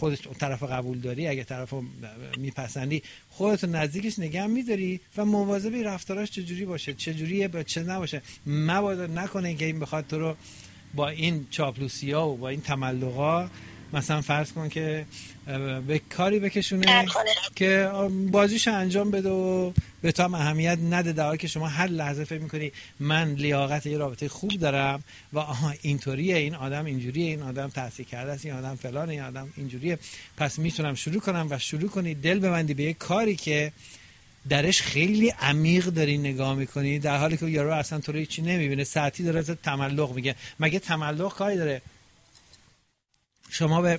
خودت اون طرف قبول داری، اگه طرف میپسندی، خودت نزدیکش نگه میداری و مواظبی رفتاراش چجوری باشه، چجوریه، چه نباشه. مبادا نکنه که این بخواد تو رو با این چاپلوسی‌ها و با این تملق‌ها مثلا فرض کن که به کاری بکشونه که بازیش انجام بده و به تو هم اهمیت نده، در حالی که شما هر لحظه فکر میکنی من لیاقت یه رابطه خوب دارم و آها اینطوریه، این آدم اینجوریه، این آدم تحصیل کرده است، این آدم فلانه، این آدم اینجوریه، پس میتونم شروع کنم و شروع کنی دل ببندی به یه کاری که درش خیلی عمیق داری نگاه میکنی، در حالی که یارو اصلا تو رو هیچی نمیبینه، ساعتی داره ازت تملق میگه. مگه تملق کاری داره؟ شما به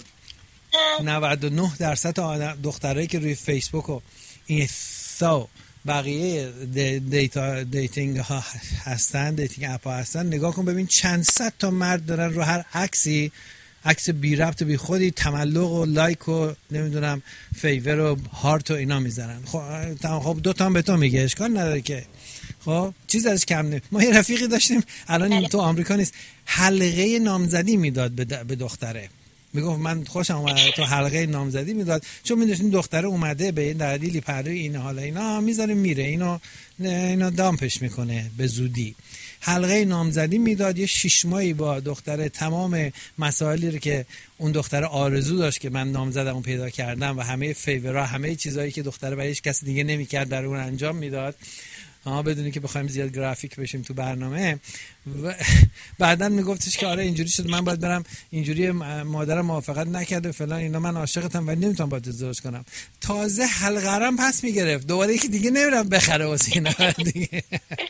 99% دخترایی که روی فیسبوک و اینستا بقیه دیتینگ ها هستن، دیتینگ اپ ها هستن، نگاه کن ببین چند صد تا مرد دارن رو هر عکسی، عکس بی ربط بی خودی، تملق و لایک و نمیدونم فیور و هارت و اینا میزنن. خب دو تا هم به تو میگه، اشکال نداره که، خب چیز ازش کم نه. ما یه رفیقی داشتیم الان تو آمریکا نیست، حلقه نامزدی میداد به دختره، میگفت من خوشم اومد تو حلقه نامزدی میداد، چون میدونیم دختره اومده به این دلیلی پروی این حالا اینا میذاره میره، اینو دامپش میکنه به زودی. حلقه نامزدی میداد، یه 6 ماهی با دختره تمام مسائلی رو که اون دختره آرزو داشت که من نامزدمو پیدا کردم و همه فیورا، همه چیزایی که دختره برای هیچ کسی دیگه نمیکرد در اون انجام میداد، بدونی که بخوایم زیاد گرافیک بشیم تو برنامه. و بعدن میگفتش که آره اینجوری شد، من باید برم اینجوری، مادرم موافقت نکرده فلان اینا، من عاشقتم ولی نمیتونم باهات ازدواج کنم. تازه حلقه‌ام پس میگرفت، دوباره یکی دیگه نمیرم بخره واسه اینا دیگه.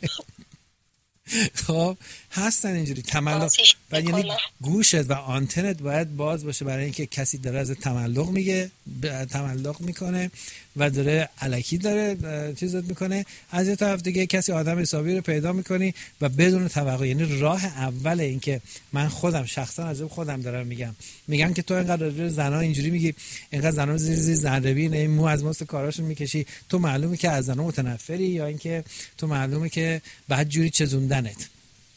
خب هستن اینجوری تملق، و یعنی گوشت و آنتنت باید باز باشه برای اینکه کسی داره از تملق میگه، تملق میکنه و داره الکی داره چیزات میکنه، از یه طرف دیگه کسی آدم حسابی رو پیدا میکنی و بدون توقع. یعنی راه اول این که من خودم شخصا از خودم دارم میگم که تو اینقدر راجع به زنا اینجوری میگی، اینقدر زنا زیر زنربین این مو از ماست کاراشون میکشی، تو معلومه که از زنا متنفری یا اینکه تو معلومه که بعد جوری چزوندنت.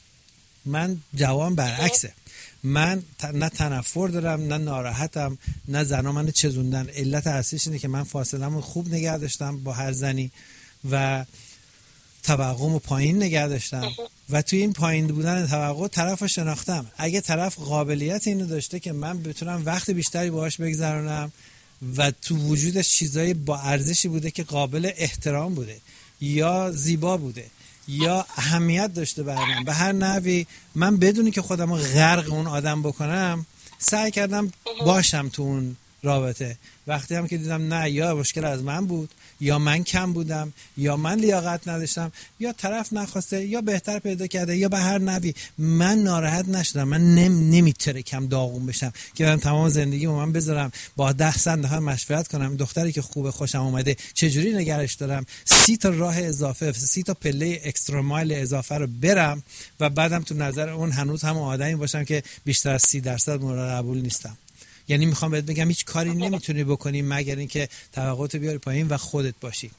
من جواب برعکسه، من نه تنفر دارم، نه ناراحتم، نه زنا من چزوندن. علت اصلیش اینه که من فاصله‌مو خوب نگه داشتم با هر زنی و توقعمو پایین نگه داشتم و توی این پایین بودن توقع طرفو شناختم. اگه طرف قابلیت اینو داشته که من بتونم وقت بیشتری باهاش بگذرونم و تو وجودش چیزای با ارزشی بوده که قابل احترام بوده یا زیبا بوده یا اهمیت داشته برای من به هر نحوی، من بدونی که خودم رو غرق اون آدم بکنم سعی کردم باشم تو اون رابطه. وقتی هم که دیدم نه، یا مشکل از من بود، یا من کم بودم، یا من لیاقت نداشتم، یا طرف نخواسته، یا بهتر پیدا کرده، یا به هر نحوی، من ناراحت نشدم. من نمیترکم داغون بشم که برم تمام زندگیمو من بذارم با 10 سنده مشورت کنم دختری که خوبه خوشم اومده چجوری نگرش دارم، 30 تا راه اضافه، 30 تا پله اکسترا مایل اضافه رو برم و بعدم تو نظر اون هنوز هم آدمی باشم که بیشتر از 30% مورد قبول نیستم. یعنی میخوام بهت بگم هیچ کاری نمیتونی بکنی مگر اینکه توقعاتو بیاری پایین و خودت باشی.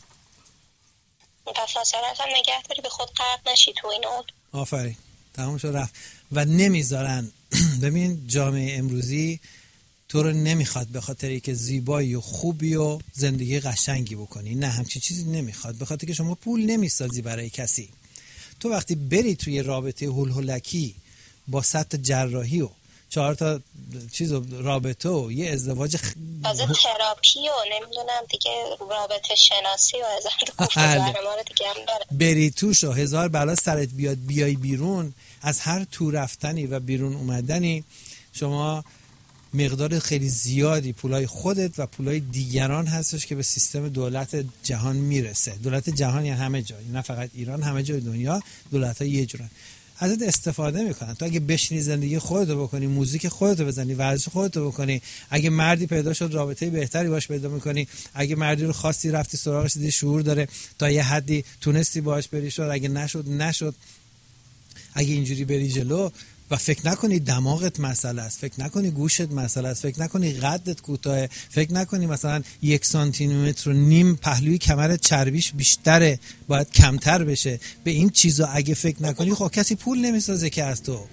فاصله‌ات هم نگه داری، به خود غرق نشی تو این اون. آفرین، تمام شد رفت. و نمیذارن. ببین جامعه امروزی تو رو نمیخواد به خاطر اینکه زیبایی و خوبی و زندگی قشنگی بکنی، نه همچین چیزی نمیخواد، به خاطر که شما پول نمیسازی برای کسی. تو وقتی بری توی رابطه هول هولکی با سطح جراحی و 4 تا چیز رابطه و یه ازدواج از تراپی و نمیدونم دیگه رابطه شناسی و از ما دیگه هم داره، بری توش و 1000 بلا سرت بیاد، بیای بیرون، از هر تو رفتنی و بیرون اومدنی شما مقدار خیلی زیادی پولای خودت و پولای دیگران هستش که به سیستم دولت جهان میرسه. دولت جهان یعنی همه جا، نه فقط ایران، همه جای دنیا دولت‌ها یه جورن، ازت استفاده میکنن. تو اگه بشینی زندگی خودتو بکنی، موزیک خودتو بزنی، ورزش خودتو بکنی، اگه مردی پیدا شد رابطه بهتری باش پیدا میکنی، اگه مردی رو خواستی رفتی سراغش، دیدی شعور داره تا یه حدی تونستی باهاش بری، شد اگه نشد، اگه اینجوری بری جلو و فکر نکنی دماغت مسئله است، فکر نکنی گوشت مسئله است، فکر نکنی قدت کوتاه، فکر نکنی مثلا 1.5 سانتیمتر پهلوی کمرت چربیش بیشتره باید کمتر بشه، به این چیزا اگه فکر نکنی خب کسی پول نمیسازه که از تو.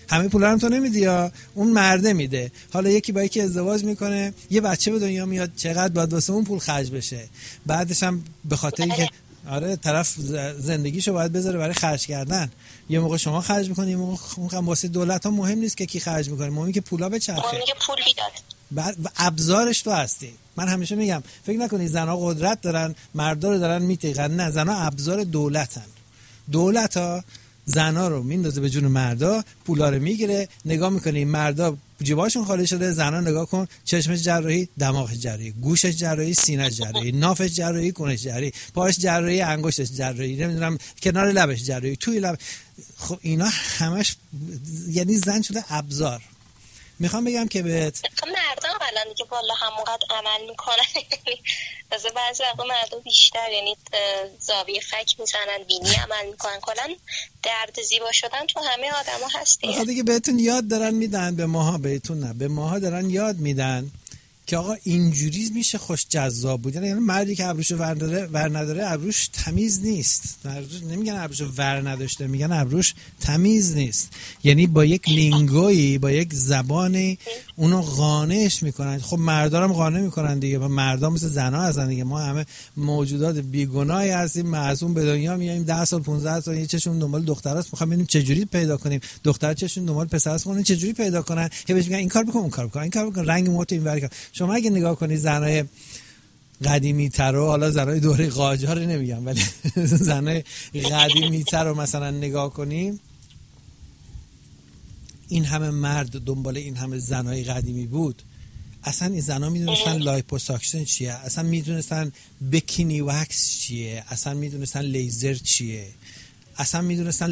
همه پولا رو تو نمیدی یا اون مرده میده. حالا یکی با یکی ازدواج میکنه، یه بچه به دنیا میاد، چقدر باید واسه اون پول خرج بشه. بعدش هم به خاطر اینکه آره طرف زندگیشو باید بذاره برای خرج کردن، یه موقع شما خرج میکنی، یه موقع واسه دولت ها مهم نیست که کی خرج میکنه، مهمه که پولا بچرخه، مهمه که پول بیاد. و ابزارش تو هستی. من همیشه میگم فکر نکنید زنها قدرت دارن مردا رو دارن میتیقن، نه، زنها ابزار دولتن. دولت ها زنها رو میندازه به جون مردا، پولا رو میگیره، نگاه میکنه مردا جیباشون خالی شده، زنها نگاه کن چشمش جراحی، دماغش جراحی، گوشش جراحی، سینه‌ش جراحی، نافش جراحی، کونش جراحی، پاش جراحی، انگشتش جراحی، نمیدونم کنار لبش جراحی، توی لب. خب اینا همش یعنی زن شده ابزار. میخوام بگم که بهت مردم الان دیگه والا همونقدر عمل میکنن، از بعضی وقتا مردم بیشتر یعنی زاویه فک میزنن، بینی عمل میکنن، کلا درد زیبا شدن تو همه آدما هست دیگه بهتون یاد دارن میدن، به ماها، بهتون نه، به ماها دارن یاد میدن که آقا اینجوری میشه خوش جذاب بود. یعنی مردی که ابروشو ور نداره ابروش تمیز نیست. نمیگن ابروشو ور نداشته، میگن ابروش تمیز نیست. یعنی با یک لینگویی، با یک زبانی اونو قانعش میکنن. خب مردا هم قانع میکنن دیگه. مردا مثل زنا هستن دیگه. ما همه موجودات بیگناهی هستیم، معصوم به دنیا میایم، 10 سال 15 سال یه چشمون دنبال دختراست، میخوام ببینیم چه جوری پیدا کنیم. دخترا چشمون دنبال پسراست، اون چه جوری پیدا کنن. هی بهش میگن این کار بکن، اون کار بکن، این کار بکن، رنگ موت اینور کن. شما اگه نگاه کنید زنای قدیمی تر و حالا زنای دوره قاجار نمیگم، ولی زنای قدیمی تر رو مثلا نگاه کنیم، این همه مرد دنبال این همه زنای قدیمی بود. اصلا این زنا میدونستن لایپوساکشن چیه، اصلا میدونستن بکینی وکس چیه، اصلا میدونستن لیزر چیه، اصلا میدونستن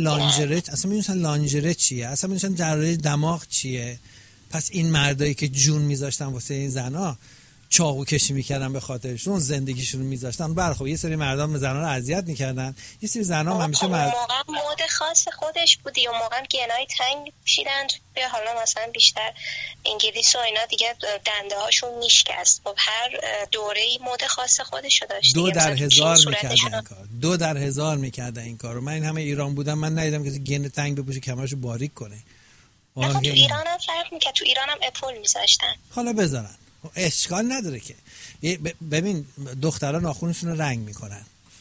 لانجره چیه، اصلا میدونستن جراحی دماغ چیه. پس این مردایی که جون میذاشتن واسه این زنا، چاقو کشی میکردن به خاطرشون، زندگیشون رو میذاشتن. برخوب یه سری مردان زنا رو اذیت میکردن، یه سری زنا همیشه موقع مود خاص خودش بودی و موقع گنای تنگ پوشیدن. به حالا مثلا بیشتر انگلیس و اینا دیگه دنده هاشون میشکست. خب هر دوره‌ای مود خاص خودشو داشت. 2 در 1000 میکردن این کار، 2 در 1000 میکردن این کارو. من این همه ایران بودم، من ندیدم کسی گن تنگ بپوشه کمرشو باریک کنه. تو ایران هم فرق میکرد، تو ایران هم اپل میذاشتن. حالا بذارن، اشکال نداره که. ببین دخترها ناخونشون رو رنگ میکنن،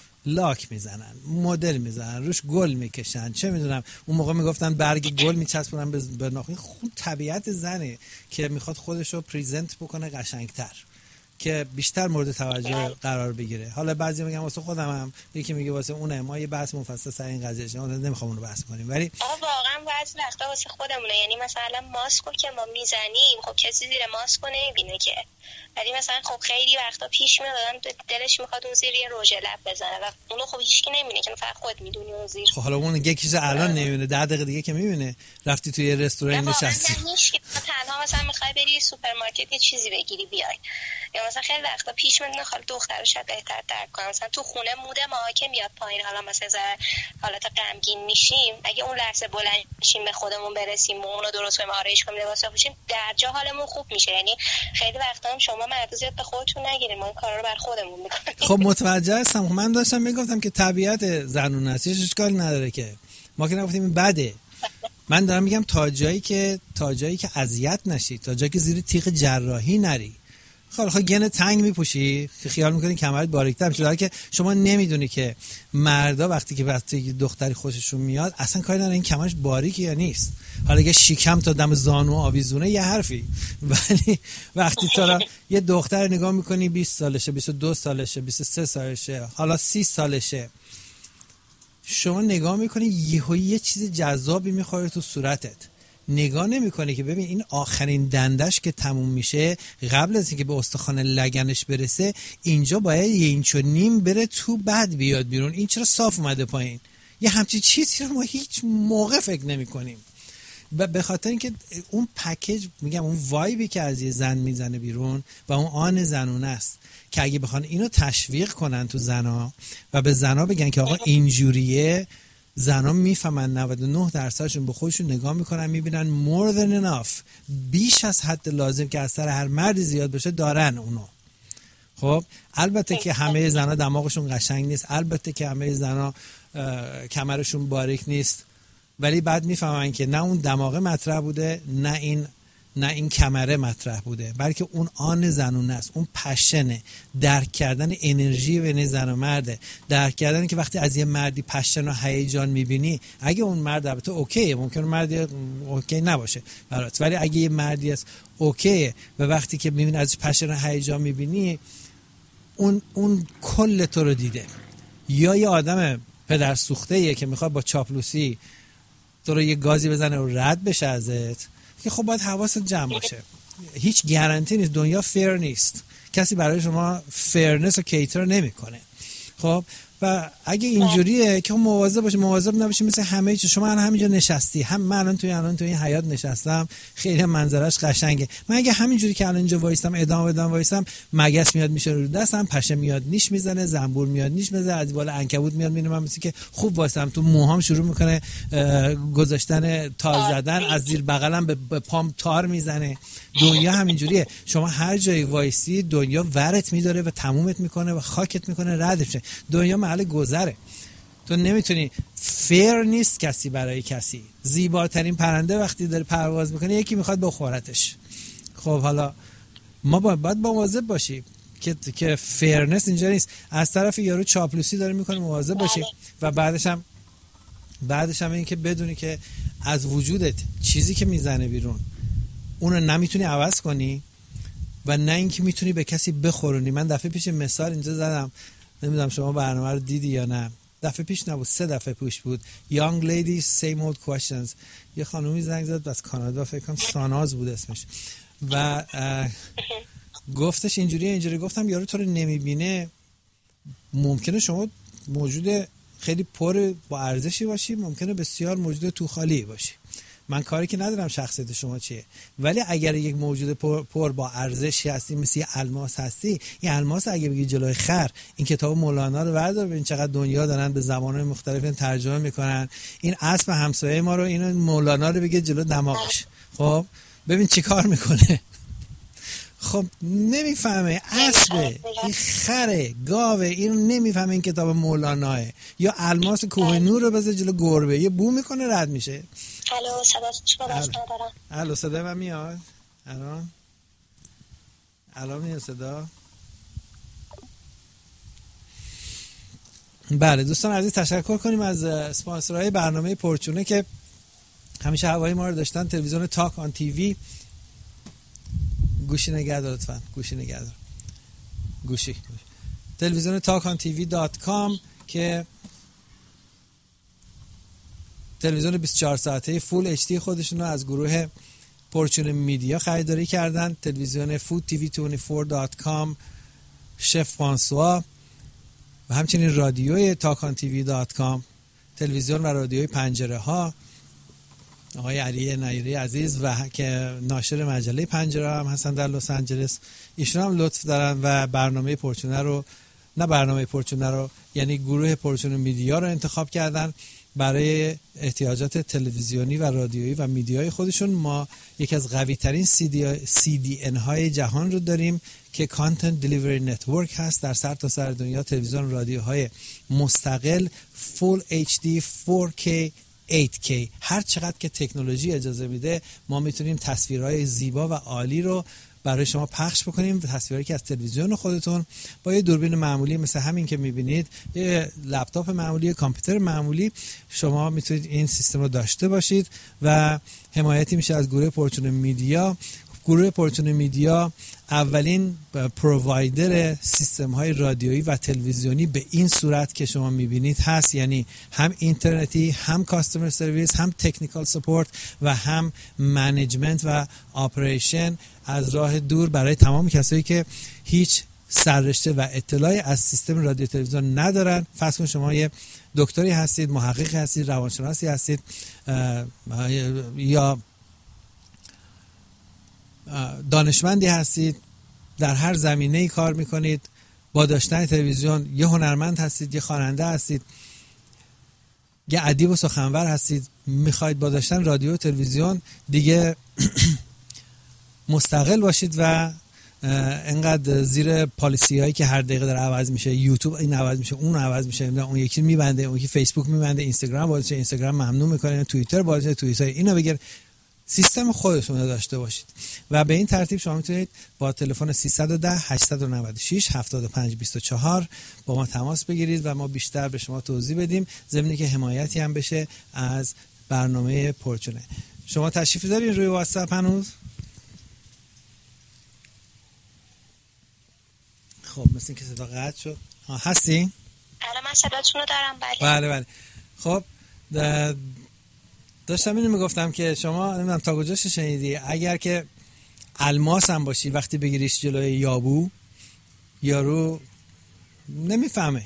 لاک میزنن، مدل میزنن، روش گل میکشن، چه میدونم. اون موقع میگفتن برگ گل میچسبونن به ناخون. خود طبیعت زنه که میخواد خودش رو پریزنت بکنه قشنگتر، که بیشتر مورد توجه قرار بگیره. حالا بعضی میگن واسه خودمم، یکی میگه واسه اونه. ما یه بحث مفصل سر این قضیه شما نمیخوام اون رو بحث کنیم، ولی واقعا بعضی وقتا واسه خودمونه. یعنی مثلا ماسکو که ما میزنیم، خب کسی زیر ماسکو نمیبینه که، ولی مثلا خب خیلی وقتا پیش میاد آدم دلش میخواد اون زیر یه رژ لب بزنه و اونو خب هیچکی نمیبینه که فقط خود میدونی اون زیر. خب حالا اون یکیش الان نمیبینه، 10 دقیقه دیگه که میبینه. رفتی توی رستوران نشستی، تنها مثلا میخوای بری سوپرمارکت یه چیزی بگیری بیای، یا مثلا خیلی وقتا پیش میاد خاله دخترو شاید بهتر درک کنه. مثلا تو خونه مود ما که میاد پایین، حالا مثلا حالت غمگین میشیم، اگه اون لحظه بلند شیم به خودمون برسیم و اونو درست کنیم، آرایش کنیم، لباس بپوشیم، در جا حالمون خوب میشه. یعنی خیلی وقتا هم شما مرد زیاد به خودتون نگیرین، ما این کارا رو بر خودمون میکنیم. خب متوجه هستم. من داشتم میگفتم که طبیعت زنون است، هیچ اشکالی نداره که ما که نگفتیم این بده. من دارم میگم تا جایی که اذیت نشی، تا جایی که زیر تیغ جراحی نری. خب گن تنگ میپوشی، خیال میکنی کمرت باریک‌تر میشه، در که شما نمیدونی که مردا وقتی که دختری خوششون میاد اصلا کاری ندارن این کمرش باریکه یا نیست. حالا اگه شیکم تا دم زانو آویزونه یه حرفی، ولی وقتی تو یه دختر نگاه میکنی 20 سالشه، 22 سالشه، 23 سالشه، حالا 30 سالشه، شما نگاه میکنی یه چیز جذابی میخوره تو صورتت. نگاه نمی‌کنی که ببین این آخرین دندش که تموم میشه، قبل از اینکه به استخوان لگنش برسه، اینجا باید یه اینچ و نیم بره تو، بعد بیاد بیرون. این چرا صاف اومده پایین؟ یه همچین چیزی رو ما هیچ موقع فکر نمی‌کنیم. و به خاطر اینکه اون پکیج، میگم اون وایبی که از یه زن میزنه بیرون و اون آن زنونه است که اگه بخوان اینو تشویق کنن تو زنا و به زنا بگن که آقا اینجوریه، زنا میفهمن 99% به خودشون نگاه میکنن، میبینن more than enough، بیش از حد لازم که از سر هر مردی زیاد بشه دارن اونو. خب البته که همه زنا دماغشون قشنگ نیست، البته که همه زنا کمرشون باریک نیست، ولی بعد میفهمن که نه اون دماغه مطرح بوده، نه این کمره مطرح بوده، بلکه اون آن زنونه است، اون پشنه، درک کردن انرژی بین زن و مرده، درک کردن که وقتی از یه مردی پشن و هیجان میبینی، اگه اون مرد البته اوکیه، ممکنه مردی اوکی نباشه برات، ولی اگه یه مردی است اوکیه و وقتی که میبینی ازش پشن و هیجان میبینی، اون کل تو رو دیده. یا یه آدم پدر سوخته‌ایه که میخواد با چاپلوسی تو رو یه گازی بزنه و رد بشه ازت، که خب باید حواست جمع باشه. هیچ گارانتی نیست، دنیا فیر نیست، کسی برای شما فیرنس رو کیتر نمیکنه. خب و اگه اینجوریه که مواظب نباشی مثل همه چیز. شما همینجا نشستی، من الان توی این حیاط نشستم، خیلی منظرش قشنگه. من اگه همینجوری که الان اینجا وایسم ادامه وایسم، مگس میاد میشه رو دستم، پشه میاد نیش میزنه، زنبور میاد نیش میزنه، از بالا عنکبوت میاد میبینه من مثل که خوب وایسم، تو موهام شروع میکنه گذاشتن تار زدن، از زیر بغلم به پام تار میزنه. دنیا همینجوریه، شما هر جایی وایسی دنیا ورت میداره و تمومت میکنه و خاکت میکنه، رد میشه. دنیا محل گذره، تو نمیتونی، فیر نیست کسی برای کسی. زیباترین پرنده وقتی داره پرواز میکنه یکی میخواد بخورتش. خب حالا ما باید مواظب باشیم که فیرنس اینجا نیست. از طرف یارو چاپلوسی داره میکنه، مواظب باشیم. و بعدش هم این که بدونی که از وجودت چیزی که میزنه بیرون اونو نمیتونی عوض کنی و نه اینکه میتونی به کسی بخورونی. من دفعه پیش مثال اینجا زدم، نمیدونم شما برنامه رو دیدی یا نه. دفعه پیش نبود، 3 دفعه پیش بود. Young ladies same old questions. یه خانومی زنگ زد از کانادا، فکر کنم ساناز بود اسمش، و گفتش اینجوری گفتم یارو تو رو نمیبینه. ممکنه شما موجود خیلی پر با ارزشی باشی، ممکنه بسیار موجود تو خالی باشی. من کاری که ندارم شخصیت شما چیه، ولی اگر یک موجود پر با ارزشی هستی، مثل یه الماس هستی، این الماس اگه بگی جلوی خر، این کتاب مولانا رو بردار ببین چقدر دنیا دارن به زبان‌های مختلف ترجمه میکنن. این اسب همسایه ما رو، این مولانا رو بگه جلو دماغش، خب ببین چی کار میکنه. خب نمیفهمه، اسبه، این خره، گاوه، اینو نمیفهمه این کتاب مولاناه. یا الماس کوه نور رو بذاره جلو گربه، یه بو میکنه رد میشه. الو صدا الو صدا من میاد الان میاد صدا. بله دوستان عزیز، تشکر کنیم از اسپانسرهای برنامه پرچونه که همیشه هوای ما رو داشتن. تلویزیون تاک آن تیوی، گوشی نگهدار لطفاً، گوشی تلویزیون talkonTV.com که تلویزیون 24 ساعته فول اچ دی خودشون رو از گروه پرچون میدیا خریداری کردن. تلویزیون foodtv24.com شف فرانسوا و همچنین رادیوی talkonTV.com، تلویزیون و رادیوی پنجره ها آقای علی نایری عزیز و که ناشر مجله پنجره هم هستن در لس آنجلس. ایشون هم لطف دارن و برنامه پرچونه رو یعنی گروه پرچون میدیا رو انتخاب کردن برای احتیاجات تلویزیونی و رادیویی و میدیای خودشون. ما یکی از قوی ترین CDN های جهان رو داریم که Content Delivery Network هست. در سرتاسر دنیا تلویزیون رادیوهای مستقل Full HD 4K 8K هر چقدر که تکنولوژی اجازه میده ما میتونیم تصویرهای زیبا و عالی رو برای شما پخش بکنیم. تصویری که از تلویزیون خودتون با یه دوربین معمولی مثل همین که میبینید، یه لپتاپ معمولی، یه کامپیوتر معمولی، شما میتونید این سیستم رو داشته باشید و حمایتی میشه از گروه پرچون میدیا. گروه پرچون میدیا اولین پرووایدر سیستم های رادیویی و تلویزیونی به این صورت که شما میبینید هست، یعنی هم اینترنتی، هم کاستمر سرویس، هم تکنیکال سپورت و هم منیجمنت و آپریشن از راه دور برای تمام کسایی که هیچ سررشته و اطلاعی از سیستم رادیو تلویزیون ندارن. فرض کن شما یه دکتری هستید، محققی هستید، روانشناسی هستید یا دانشمندی هستید، در هر زمینه‌ای کار میکنید، با داشتن تلویزیون یه هنرمند هستید، یه خواننده هستید، یه ادیب و سخنور هستید، میخواید با داشتن رادیو و تلویزیون دیگه مستقل باشید و انقدر زیر پالیسی هایی که هر دقیقه داره عوض میشه، یوتیوب این عوض میشه، اون عوض میشه، اون یکی میبنده، اون یکی فیسبوک میبنده، اینستاگرام باشه، اینستاگرام ممنوع میکنه، توییتر باشه، توییتر اینو بگیر. سیستم خودتون رو داشته باشید و به این ترتیب شما میتونید با تلفن 310 896 7524 با ما تماس بگیرید و ما بیشتر به شما توضیح بدیم، ضمن که حمایتی هم بشه از برنامه پرچونه. شما تشریف دارین روی واتساپ هنوز؟ خب مثل این که صدا قطع شد. هستین؟ الان من صداتون رو دارم. بله. خب داشتم اینو میگفتم که شما نمیدونم تا کجاش شنیدی، اگر که الماس هم باشی وقتی بگیریش جلوی یابو یارو نمیفهمه،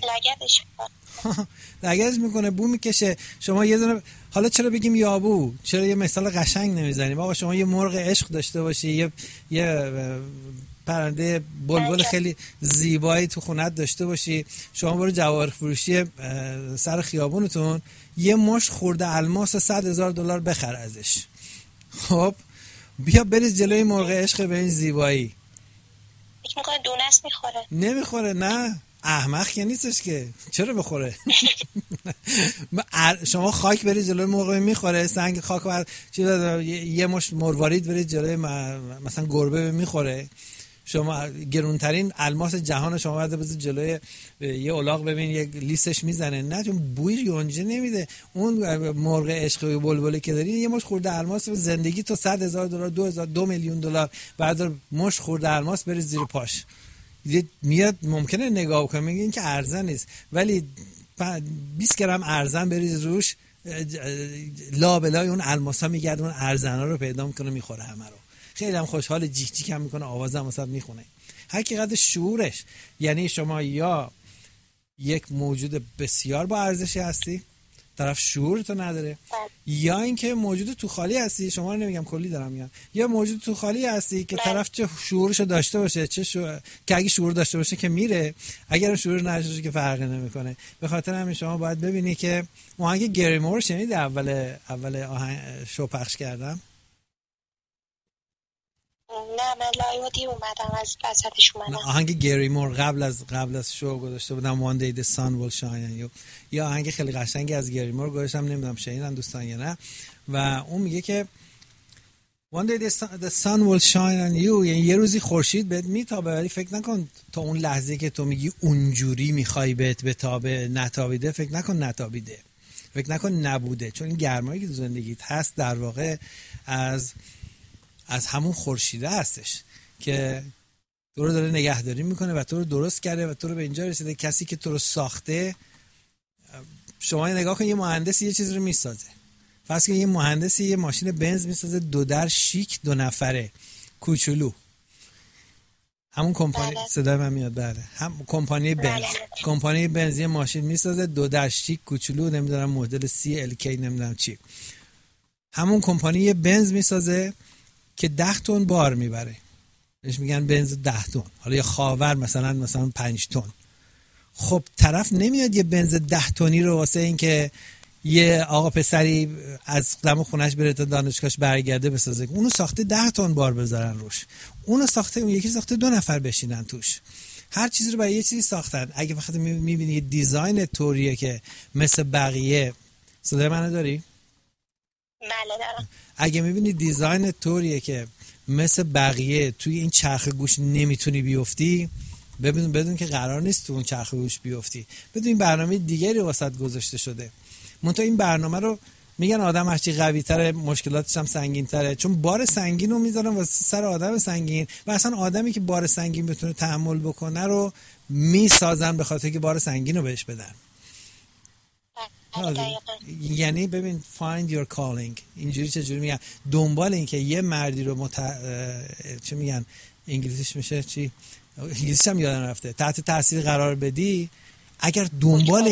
لگدش میکنه، بو میکشه. شما یه دونه، حالا چرا بگیم یابو، چرا یه مثال قشنگ نمیزنیم؟ آقا شما یه مرغ عشق داشته باشی، یه پرنده بلبل خیلی زیبایی تو خونت داشته باشی، شما برو جواهر فروشی سر خیابونتون یه مشت خورده الماس $100,000 بخر ازش. خب بیا بریز جلوی مرغ عشق به این زیبایی. فکر می‌کنه دونست میخوره؟ نمیخوره. نه احمق که نیستش که، چرا بخوره؟ شما خاک برید جلوی مرغ میخوره، سنگ خاک بر یه مشت مروارید برید جلوی مثلا گربه میخوره. شما گرونترین الماس جهان شما بعد بذارید جلوی یه الاغ ببین یک لیسش میزنه، نه چون بوی یونجه نمیده. اون مرغ عشق و بلبلی که داری یه مش خورده الماس زندگی تو $100,000 $2 میلیون بعد مش خورده الماس بری زیر پاش میاد. ممکنه نگاه کنه میگه این که ارزن نیست، ولی 20 گرم ارزن بریز روش، لابلای اون الماسا میگرده اون ارزنا رو پیدا میکنه میخوره همه رو. خیلی هم خوشحال، جیک جیک هم میکنه، آوازم واسه میخونه. حقیقت شعورش یعنی شما یا یک موجود بسیار با ارزشی هستی، طرف شعورتو نداره، یا اینکه موجود تو خالی هستی. شما رو نمیگم، کلی دارم میگم. یا موجود تو خالی هستی که طرف چه شعورشو داشته باشه، که اگه شعور داشته باشه که میره، اگر شعور نداشته باشه که فرقی نمیکنه. به خاطر همین شما باید ببینی که آهنگ گری مور شنید اول آهنگ شو پخش کردم. نه من لایودی اومدم از وسطش اومدم. آهنگ گری مور قبل از شو گذاشته بودم One Day the Sun Will Shine on You. یا آهنگ خیلی قشنگی از گری مور گذاشتم، نمیدونم شنیدن دوستان یا نه. و اون میگه که One day the sun will shine on you، یعنی یه روزی خورشید بهت میتابه، ولی فکر نکن تا اون لحظه که تو میگی اونجوری میخوای بهت بتابه نتابیده. فکر نکن نتابیده، فکر نکن نبوده، چون این گرمایی که تو زندگیت هست در واقع از همون خورشیده هستش که تو رو داره نگهداری میکنه و تو رو درست کرده و تو رو به اینجا رسیده. کسی که تو رو ساخته، شما نگاه کن یه مهندسی یه چیز رو میسازه، فرض کن یه مهندسی یه ماشین بنز میسازه 2 در شیک 2 نفره کوچولو، همون کمپانی صدای من میاد؟ بله، هم کمپانی بنز یه ماشین میسازه 2 در شیک کوچولو، نمیدونم مدل CLK نمیدونم چی، همون کمپانی یه بنز میسازه که 10 تن بار میبره، بهش میگن بنز 10 تن. حالا یه خاور مثلا 5 تن. خب طرف نمیاد یه بنز 10 تنی رو واسه این که یه آقا پسری از دم خونش بره تا دانشگاهش برگرده بسازه، اونو ساخته 10 تن بار بذارن روش، اونو ساخته، اون یکی ساخته 2 نفر بشینن توش. هر چیزی رو برای یه چیزی ساختن. اگه وقت میبینی دیزاین طوریه که مثل بقیه، صدای منو داری؟ بله دارم. اگه میبینی دیزاین طوریه که مثل بقیه توی این چرخ گوش نمیتونی بیفتی، بدون که قرار نیست تو اون چرخ گوش بیفتی، بدون این برنامه دیگری واسط گذاشته شده. منتها این برنامه رو میگن آدم هرچی قوی تره مشکلاتش هم سنگین تره، چون بار سنگین رو میذارن واسه سر آدم سنگین و اصلا آدمی که بار سنگین بتونه تحمل بکنه رو میسازن به خاطر که بار سنگین رو بهش بدن. یعنی ببین find your calling، اینجوری چجوری میگن، دنبال این که یه مردی رو چه میگن انگلیسیش میشه چی، انگلیسیش هم یادم رفته، تحت تاثیر قرار بدی. اگر دنبال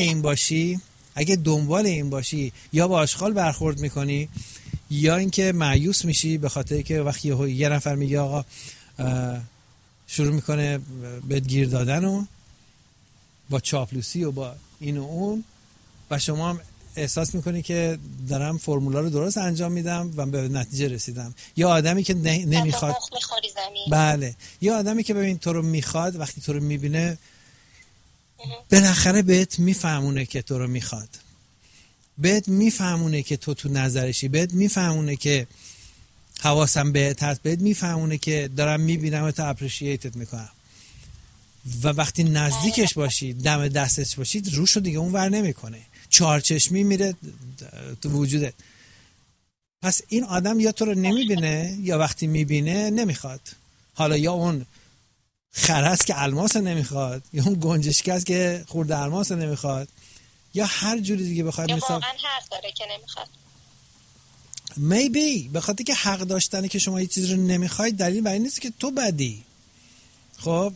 این باشی یا با آشغال برخورد میکنی یا اینکه مایوس میشی به خاطر که وقتی یه نفر میگه آقا شروع میکنه بهت گیر دادن و با چاپلوسی و با این و اون و شما هم احساس میکنی که دارم فرمولا رو درست انجام میدم و به نتیجه رسیدم. یا آدمی که نمیخواد، بله، یا آدمی که ببین تو رو میخواد، وقتی تو رو میبینه بالاخره بهت میفهمونه که تو رو میخواد، بهت میفهمونه که تو نظرشی، بهت میفهمونه که حواسم بهت هست، بهت میفهمونه که دارم میبینم و تو اپریشییتت میکنم. و وقتی نزدیکش باشی، دم دستش باشید، روشو دیگه اون ور نمیکنه، چارچشمی میره تو وجودت. پس این آدم یا تو رو نمیبینه یا وقتی میبینه نمیخواد. حالا یا اون خرس که الماس نمیخواد، یا اون گنجشک است که خورده الماس نمیخواد، یا هر جوری دیگه بخواد، یا واقعا حق داره که نمیخواد. maybe به خاطر که حق داشتنه که شما یه چیزی رو نمیخواید دلیل بر این نیست که تو بدی. خب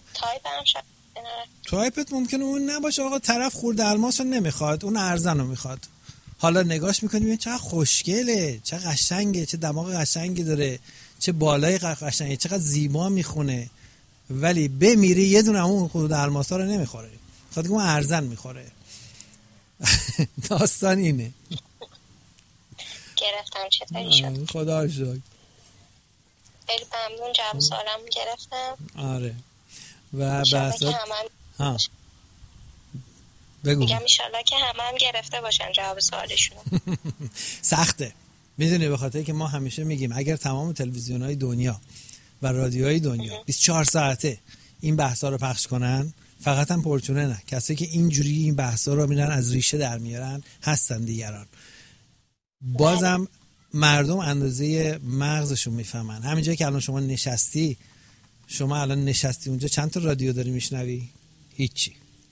تایپت ممکنه اون نباشه. آقا طرف خورده الماس رو نمیخواد، اون ارزن رو میخواد. حالا نگاش میکنی ببین چقدر خوشگله، چه قشنگه، چه دماغ قشنگی داره، چه بالای قشنگه، چقدر زیبا میخونه، ولی بمیری یه دونه اون خورده الماسا رو نمیخوره، خاطر که اون ارزن میخوره. داستان اینه. گرفتم. چطوری شد؟ خدا رو شکر. خیلی ممنون، جواب سوالم گرفتم. آره. و بحث ها بگو. میگم انشالله که همه هم گرفته باشن جواب سوالشون. سخته، میدونی، به خاطر که ما همیشه میگیم اگر تمام تلویزیون‌های دنیا و رادیوهای دنیا 24 ساعته این بحثا رو پخش کنن، فقط هم پرچونه نه، کسی که اینجوری این بحثا رو میرن از ریشه در میارن هستن دیگران. بازم مردم اندازه مغزشون میفهمن. همینجایی که الان شما نشستی اونجا چند تا رادیو داری میشنوی؟ هیچی.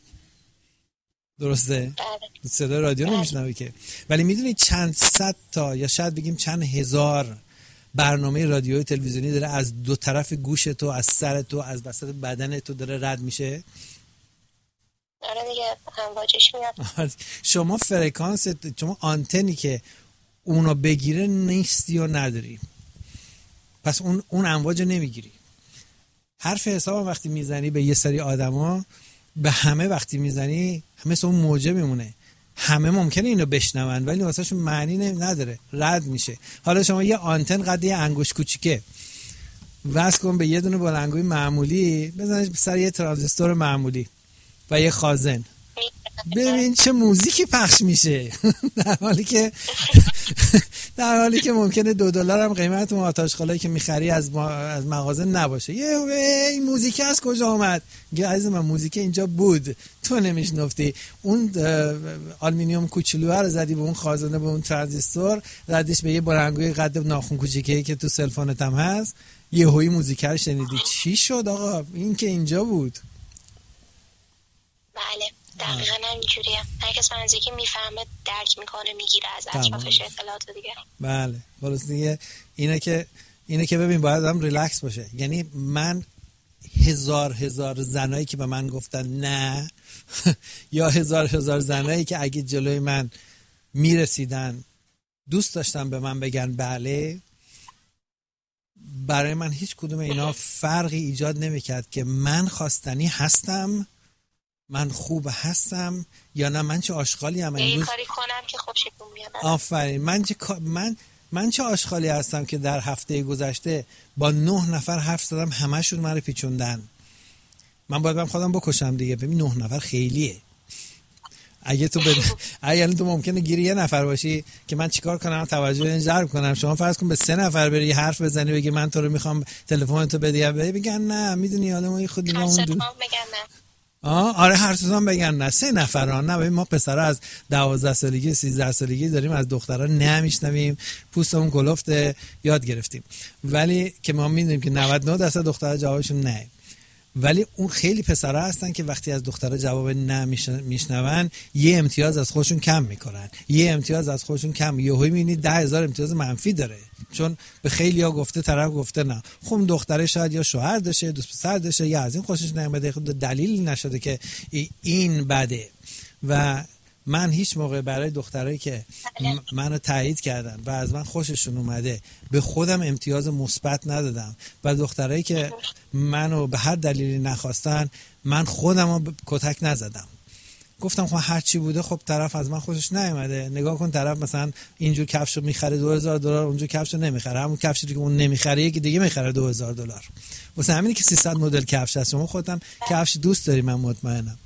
درسته؟ صدا رادیو نمیشنوی که، ولی میدونی چند صد تا یا شاید بگیم چند هزار برنامه رادیویی تلویزیونی داره از دو طرف گوش تو، از سر تو، از وسط بدن تو داره رد میشه. آره دیگه، امواجش میاد. شما فرکانس، شما آنتنی که اونو بگیره نیستی و نداری، پس اون امواج نمیگیری. حرف حساب وقتی میزنی به یه سری آدما، به همه وقتی میزنی مثل اون موجه میمونه. همه ممکنه اینو بشنون ولی واسهشون معنی نداره، رد میشه. حالا شما یه آنتن قد یه انگشت کوچیکه وصل کن به یه دونه بلندگوی معمولی، بزنش سر یه ترانزیستور معمولی و یه خازن، ببین چه موزیکی پخش میشه. در حالی که ممکنه $2 هم قیمت اون آتشخالایی که میخری از مغازه نباشه. این موزیک از کجا آمد؟ میگه عزیز من موزیک اینجا بود، تو نمیشنفتی. اون آلومینیوم کوچولو رو زدی به اون خازنه، به اون ترانزیستور، زدیش به یه بلندگوی قد ناخن کوچیکه‌ای که تو سلفونت هم هست، یهویی موزیک رو شنیدی. چی شد آقا؟ این که اینجا بود. بله دقیقا همینجوریه. هر کس منظیکی میفهمه، درک میکنه، میگیره از اطرافش اطلاعات دیگه. بله خلاص دیگه اینه که ببین باید هم ریلکس باشه. یعنی من هزار زنایی که به من گفتن نه یا هزار زنایی که اگه جلوی من میرسیدن دوست داشتن به من بگن بله، برای من هیچ کدوم اینا فرقی ایجاد نمیکرد که من خواستنی هستم، من خوب هستم یا نه، من چه آشغالی ام امروز کاری کنم که خوشتون بیاد. آفرین. من چه آشغالی هستم که در هفته گذشته با 9 نفر حرف زدم، همشون من رو پیچوندن. من باید برم خودم بکشم دیگه. ببین 9 نفر خیلیه. اگه تو ممکنه گیری یه نفر باشی که من چیکار کنم توجه این جلب کنم. شما فرض کن به 3 نفر بری حرف بزنی، بگی من تو رو میخوام تلفن تو بدی، بگن نه، میدونی آدمای خود اینا اون دو آره هر سوزان بگن نه. 3 نفران نه. ما پسرها از 12 سالگی 13 سالگی داریم از دخترها نمیشنویم، پوستمون کلفته، یاد گرفتیم. ولی که ما میدونیم که 99% دخترها جوابشون نه. ولی اون خیلی پسرها هستن که وقتی از دخترها جواب نه میشنون یه امتیاز از خودشون کم میکنن، یهویی میبینی 10,000 امتیاز منفی داره، چون به خیلیا گفته، طرف گفته نه. خب دختره شاید یا شوهر داشته، دوست پسر داشته، یا از این خوشش نیامده، خود دلیلی نشده که این بده. و من هیچ موقع برای دخترایی که منو تایید کردن و از من خوششون اومده به خودم امتیاز مثبت ندادم، و دخترایی که منو به هر دلیلی نخواستن من خودمو کتک نزدم. گفتم خب هر چی بوده خب طرف از من خوشش نیومده. نگاه کن طرف مثلا اینجور کفشو میخره $2000، اونجور کفشو نمیخره، همون کفشی که اون نمیخره یکی دیگه میخره $2000. واسه همینه که 300 مدل کفش هست. شما خودت هم کفش دوست داری، من مطمئنم.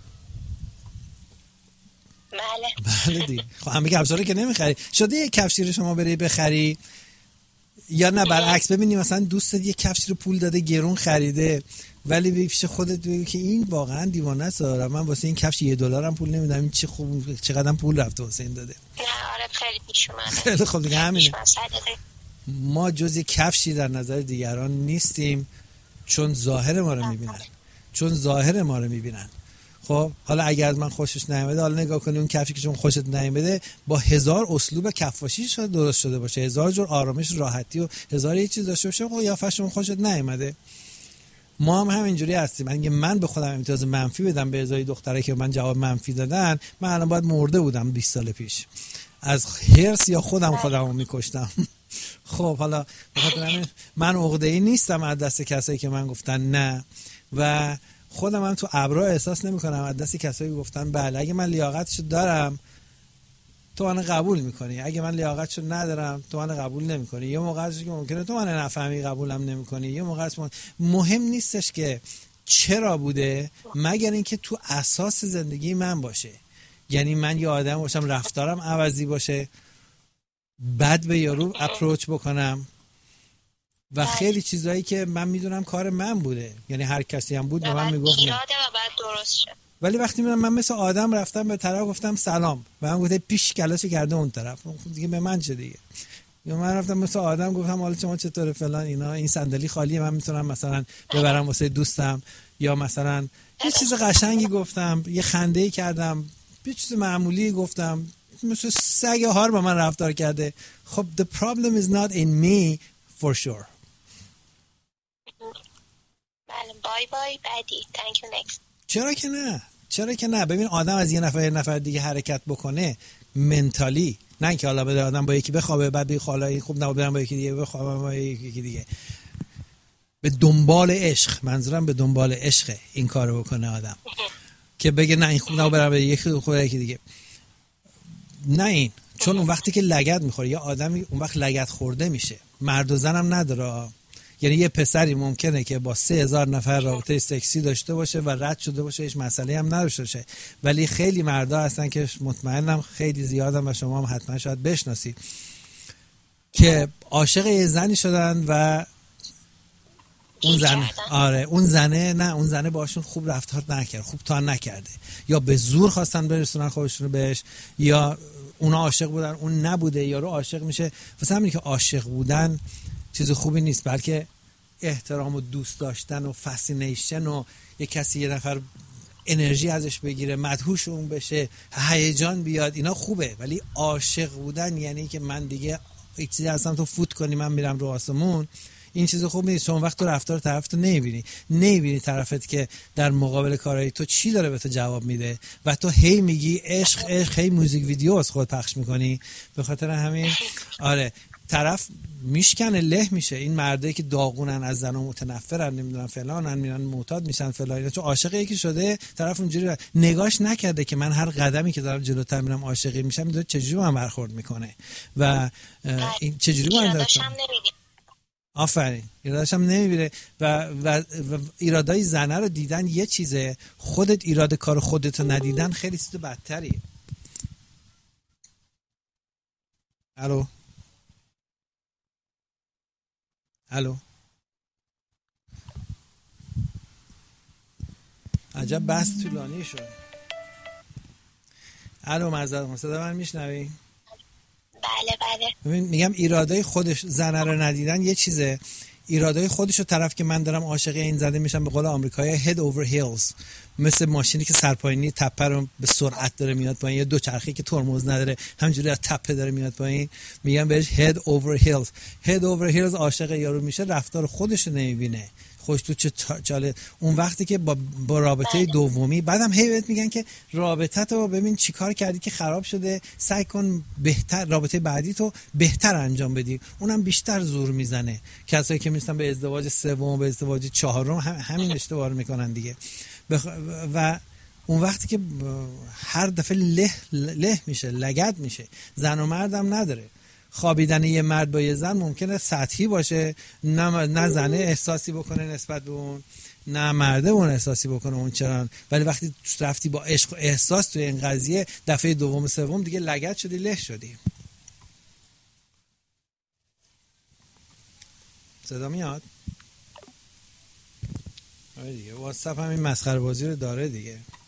بله دیگه. خب همه کفشا رو که نمیخری. شده یه کفشی رو شما بری بخری یا نه برعکس ببینی مثلا دوستت یه کفشی رو پول داده گرون خریده ولی پیش خودت بگی که این واقعا دیوانه است، من واسه این کفش $1 هم پول نمیدم، این چه خوب چقدر پول رفته واسه این داده. نه آره خیلی پیش اومده. خیلی خوب دیگه همینه. ما جزء کفشی در نظر دیگران نیستیم چون ظاهر ما رو میبینن. خب حالا اگر از من خوشش نیامده، حالا نگاه کنی اون کفشی که چون خوشت نیامده با 1000 اسلوب کفاشی شده درست شده باشه، 1000 جور آرامش راحتی و 1000 یه چیز داشته باشه، قیافش اون خوشت نیامده. ما هم همینجوری هستیم. اگه من به خودم امتیاز منفی بدم به ازای دختره که من جواب منفی دادن، من الان باید مرده بودم 20 سال پیش از هرس یا خودمو میکشتم. خب حالا بخاطر من عقده‌ای نیستم از دست کسایی که من گفتن نه و خودم هم تو ابرا احساس نمی‌کنم از دست کسایی گفتن بله. اگه من لیاقتشو دارم تو من قبول می‌کنی، اگه من لیاقتشو ندارم تو من قبول نمی‌کنی. یه موقع هست که ممکنه تو من نفهمی قبولم نمی‌کنی، یه موقع هست مهم نیستش که چرا بوده مگر اینکه تو اساس زندگی من باشه. یعنی من یه آدم باشم رفتارم عوضی باشه، بد به یارو اپروچ بکنم و خیلی چیزایی که من میدونم کار من بوده، یعنی هر کسی هم بود به من میگفت ایراده و بعد درست شد. ولی وقتی من مثل آدم رفتم به طرف گفتم سلام و من گفته پیش کلاشو کرده اون طرف، دیگه به من چه دیگه. یا من رفتم مثل آدم گفتم حالا شما چطوره فلان اینا، این صندلی خالیه من میتونم مثلا ببرم واسه دوستم، یا مثلا یه چیز قشنگی گفتم، یه خنده‌ای کردم، یه چیز معمولی گفتم، مثل سگ هار با من رفتار کرده. خب the problem is not in me for sure. بله بای بای بعدی thank you next. چرا که نه. ببین آدم از یه نفر دیگه حرکت بکنه منتالی، نه که حالا بده آدم با یکی بخوابه بعد بگه حالا خوب نبود برم با یکی دیگه بخوابم با یکی دیگه. به دنبال عشق، منظورم به دنبال عشق این کارو بکنه آدم که بگه نه این خوب نبود برم با یکی دیگه. نه این، چون اون وقتی که لگد میخوره یا آدمی اون وقت لگد خورده میشه. مرد و زنم نداره. یعنی یه پسری ممکنه که با 3000 نفر رابطه سکسی داشته باشه و رد شده باشه، هیچ مسئله هم نداشته باشه، ولی خیلی مردا هستن که مطمئنم خیلی زیادن و شما هم حتما شاید بشناسید که عاشق یه زنی شدن و اون زنه باشون خوب رفتار نکرد، خوب تا نکرده، یا به زور خواستن برسونن خودشونو بهش، یا اونا عاشق بودن اون نبوده، یارو عاشق میشه. واسه همینه که عاشق بودن چیز خوبی نیست، بلکه احترام و دوست داشتن و فسینیشن و یه کسی یه نفر انرژی ازش بگیره، مدهوش اون بشه، هیجان بیاد، اینا خوبه. ولی عاشق بودن یعنی که من دیگه یک چیزی هستم تو فوت کنی من میرم رو آسمون، این چیز خوب نیست. چون وقت تو رفتار طرف تو نمیبینی طرفت که در مقابل کارهای تو چی داره به تو جواب میده و تو هی میگی عشق، هی موزیک ویدیو از خود پخش میکنی. به خاطر همین آره طرف میشکنه، له میشه. این مردایی که داغونن از زنا متنفرن، نمیدونن فلانن، میرن معتاد میشن فلان، چون عاشق یکی شده طرف اونجوری نگاش نکرده که من هر قدمی که دارم جلوتر میرم عاشقی میشم، میدونه چجوری من برخورد میکنه و این چجوری من آفرین ایرادش هم نمیبینه و ایرادای زنه رو دیدن یه چیزه، خودت ایراد کار خودت رو ندیدن خیلی چیز بدتری. الو عجب بحث طولانی شد. الو معذرت، صدا من میشنوی؟ بله. میگم ایرادای خودش زنه رو ندیدن یه چیزه، ایرادای خودشو طرف که من دارم عاشق این زده میشم به قول آمریکایی head over heels، مثل ماشینی که سرپایینی تپه رو به سرعت داره میاد پایین، یا دوچرخه‌ای که ترمز نداره همینجوری از تپه داره میاد پایین، میگم بهش head over heels عاشق یارو میشه، رفتار خودشو نمیبینه، خوش تو چاله اون وقتی که با رابطه دومی بعدم هی بهت میگن که رابطه‌تو ببین چیکار کردی که خراب شده، سعی کن بهتر رابطه بعدی تو بهتر انجام بدی، اونم بیشتر زور میزنه. کسایی که میرسن به ازدواج سوم، به ازدواج چهارم همین اشتباه رو میکنن دیگه. و اون وقتی که هر دفعه له میشه، لگد میشه، زن و مردم نداره. خوابیدن یه مرد با یه زن ممکنه سطحی باشه، نه زنه احساسی بکنه نسبت به اون، نه مرده اون احساسی بکنه اون چرا. ولی وقتی رفتی با عشق و احساس توی این قضیه، دفعه دوم سوم دیگه لگد شدی، له شدی. صدا میاد؟ آره دیگه، واتساپ هم این مسخره بازی رو داره دیگه.